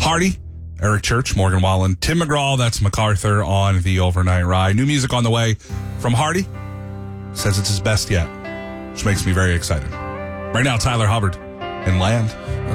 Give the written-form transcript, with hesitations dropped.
Hardy, Eric Church, Morgan Wallen, Tim McGraw, that's MacArthur on the Overnight Ride. New music on the way from Hardy. Says it's his best yet, which makes me very excited. Right now, Tyler Hubbard and Land.